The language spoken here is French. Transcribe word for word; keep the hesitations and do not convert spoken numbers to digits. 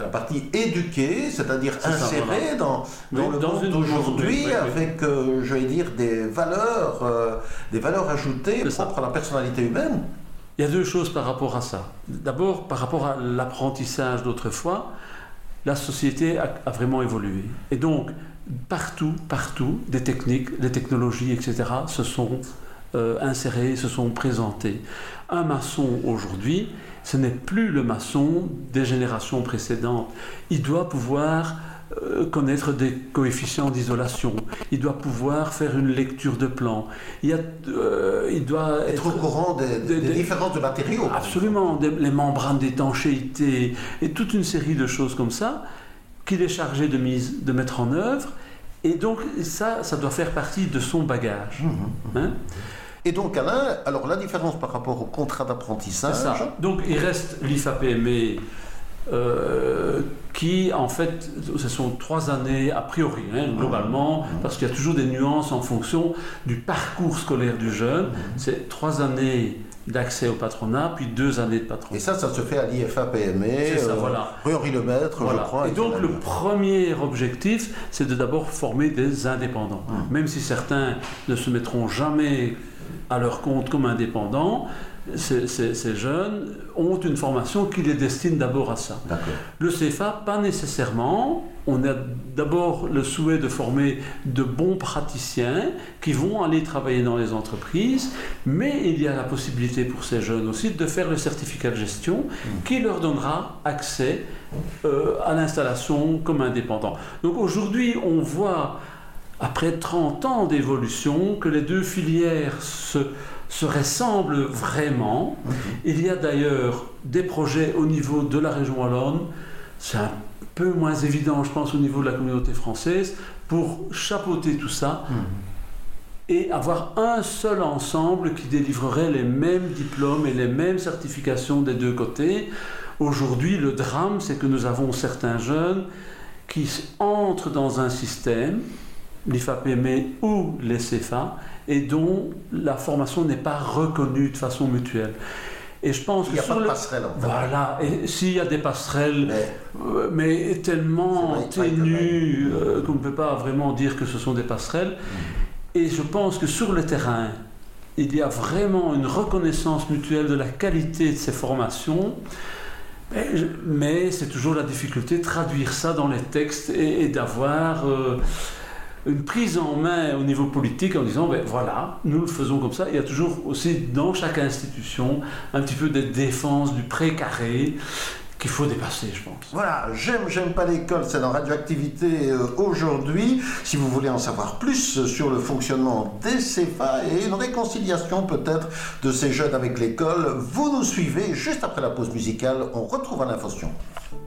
la partie éduquée, c'est-à-dire C'est ça, insérée voilà. dans, dans Oui, le dans monde une- d'aujourd'hui, oui, oui, oui. avec, euh, je vais dire, des valeurs, euh, des valeurs ajoutées C'est ça. propres à la personnalité humaine. Il y a deux choses par rapport à ça. D'abord, par rapport à l'apprentissage d'autrefois, la société a, a vraiment évolué. Et donc, partout, partout, des techniques, des technologies, et cetera, se sont euh, insérées, se sont présentées. Un maçon aujourd'hui, ce n'est plus le maçon des générations précédentes. Il doit pouvoir euh, connaître des coefficients d'isolation. Il doit pouvoir faire une lecture de plan. Il, y a, euh, il doit Être, être au courant des, des, des- des des- différences de matériaux. par Absolument, des- les membranes d'étanchéité et toute une série de choses comme ça qu'il est chargé de, mise, de mettre en œuvre. Et donc ça, ça doit faire partie de son bagage. Mhm. Hein? Et donc Alain, alors la différence par rapport au contrat d'apprentissage, C'est ça. Donc il reste l'I F A P M E euh, qui en fait, ce sont trois années a priori, hein, globalement, parce qu'il y a toujours des nuances en fonction du parcours scolaire du jeune. C'est trois années d'accès au patronat, puis deux années de patronat. et ça, ça se fait à l'I F A P M E, C'est ça, voilà. rue Henri Lemaître, Voilà. je crois. Et donc le finalement. premier objectif, c'est de d'abord former des indépendants. Mmh. Même si certains ne se mettront jamais à leur compte comme indépendants, ces, ces- ces jeunes ont une formation qui les destine d'abord à ça. D'accord. Le C F A, pas nécessairement. On a d'abord le souhait de former de bons praticiens qui vont aller travailler dans les entreprises, mais il y a la possibilité pour ces jeunes aussi de faire le certificat de gestion qui leur donnera accès euh, à l'installation comme indépendant. Donc aujourd'hui, on voit, après trente ans d'évolution, que les deux filières se, se ressemblent vraiment. Il y a d'ailleurs des projets au niveau de la région wallonne, c'est un peu moins évident, je pense, au niveau de la communauté française, pour chapeauter tout ça et avoir un seul ensemble qui délivrerait les mêmes diplômes et les mêmes certifications des deux côtés. Aujourd'hui, le drame, c'est que nous avons certains jeunes qui entrent dans un système, l'I F A P M E ou les C F A, et dont la formation n'est pas reconnue de façon mutuelle. Et je pense Il n'y a que pas sur de le- passerelle en fait. Voilà, et s'il y a des passerelles, Mais euh, mais tellement C'est vrai, ténues euh, qu'on ne peut pas vraiment dire que ce sont des passerelles. Et je pense que sur le terrain, il y a vraiment une reconnaissance mutuelle de la qualité de ces formations. Mais, je- mais c'est toujours la difficulté de traduire ça dans les textes et, et d'avoir euh, une prise en main au niveau politique en disant ben voilà, nous le faisons comme ça. Il y a toujours aussi dans chaque institution un petit peu des défenses du précaré qu'il faut dépasser, je pense. voilà, j'aime, j'aime pas l'école, c'est dans Radioactivité euh, aujourd'hui. Si vous voulez en savoir plus sur le fonctionnement des C F A et une réconciliation peut-être de ces jeunes avec l'école, vous nous suivez juste après la pause musicale. On retrouve Alain Faution.